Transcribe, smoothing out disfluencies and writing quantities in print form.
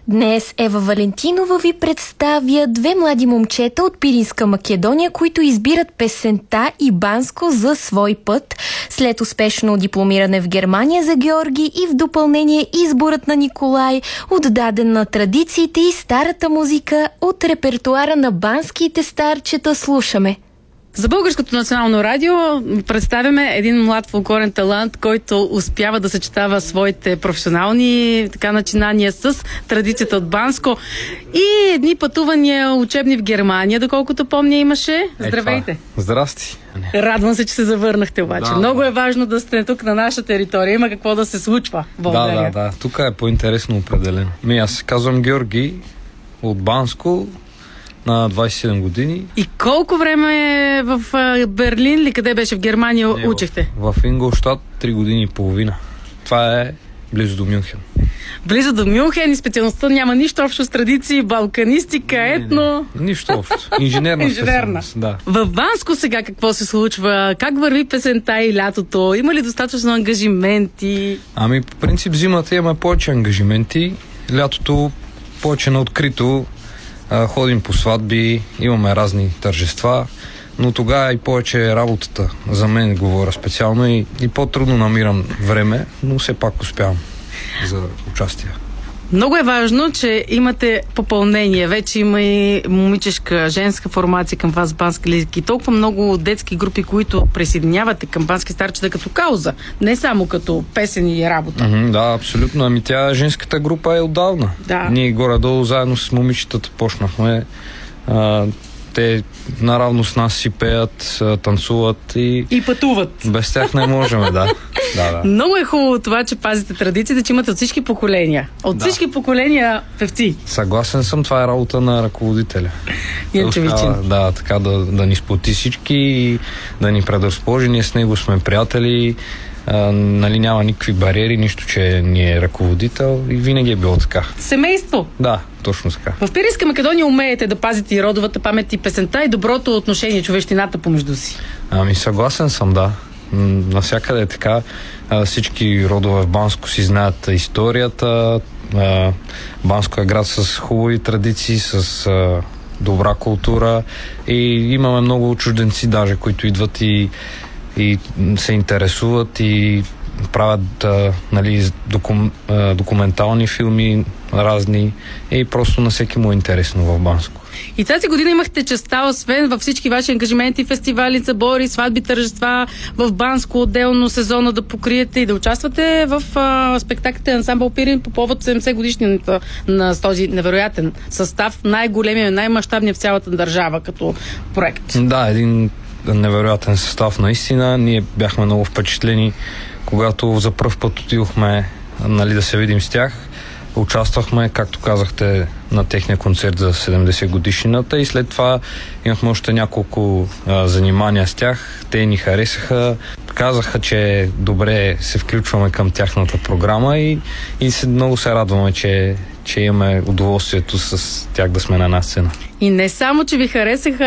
Днес Ева Валентинова ви представя две млади момчета от Пиринска Македония, които избират песента и Банско за свой път. След успешно дипломиране в Германия за Георги и в допълнение изборът на Николай, отдаден на традициите и старата музика от репертуара на банските старчета, слушаме. За Българското национално радио представяме един млад фолклорен талант, който успява да съчетава своите професионални начинания с традицията от Банско и едни пътувания учебни в Германия, доколкото помня, имаше. Здравейте! Здрасти! Радвам се, че се завърнахте обаче. Много е важно да сте тук на наша територия. Има какво да се случва в България. Да. Тук е по-интересно определено. Аз се казвам Георги от Банско, на 27 години. И колко време в Берлин ли, къде беше, в Германия учихте? В Ингolstadt 3 години и половина. Това е близо до Мюнхен. Близо до Мюнхен и специалността няма нищо общо с традиции, балканистика, етно. Нищо общо. Инженерна специалност. Да. В Банско сега какво се случва? Как върви песента и лятото? Има ли достатъчно ангажименти? По принцип зимата имаме повече ангажименти. Лятото повече на открито. Ходим по сватби, имаме разни тържества, но тогава и повече работата за мен говоря специално и по-трудно намирам време, но все пак успявам за участие. Много е важно, че имате попълнение. Вече има и момичешка, женска формация към вас, бански лизики. И толкова много детски групи, които присъединявате към бански старчета като кауза. Не само като песен и работа. Да, абсолютно. Тя женската група е отдавна. Да. Ние горе-долу заедно с момичетата почнахме. Те наравно с нас си пеят, танцуват и пътуват. Без тях не можем, да. Много е хубаво това, че пазите традициите, че имате от всички поколения. От всички поколения певци. Съгласен съм, това е работа на ръководителя. Така да ни сплоти всички и да ни предразположи. Ние с него сме приятели. Няма никакви бариери, нищо, че ни е ръководител и винаги е било така. Семейство? Да, точно така. В Пиринска Македония умеете да пазите и родовата памет и песента и доброто отношение, човещината помежду си. Съгласен съм, да. Навсякъде е така. Всички родове в Банско си знаят историята. Банско е град с хубави традиции, с добра култура и имаме много чужденци даже, които идват и се интересуват и правят документални филми разни и просто на всеки му е интересно в Банско. И тази година имахте честа, освен във всички ваши ангажименти, фестивали, събори, сватби, тържества в Банско, отделно сезона да покриете и да участвате в спектаклите на ансамбъл Пирин по повод 70 годишнината на този невероятен състав, най-големия, най-мащабния в цялата държава като проект. Да, един невероятен състав наистина. Ние бяхме много впечатлени, когато за пръв път отидохме да се видим с тях. Участвахме, както казахте, на техния концерт за 70 годишнината и след това имахме още няколко занимания с тях. Те ни харесаха, казаха, че добре се включваме към тяхната програма и много се радваме, че имаме удоволствието с тях да сме на една сцена. И не само, че ви харесаха,